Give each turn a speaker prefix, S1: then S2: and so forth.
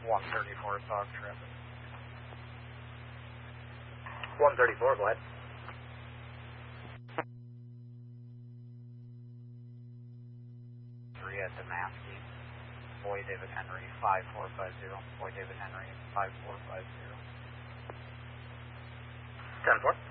S1: 134 Talk Traffic.
S2: 134, go ahead.
S1: At Damascus, Boy David Henry, 5450. Boy David Henry, 5450.
S2: 10-4.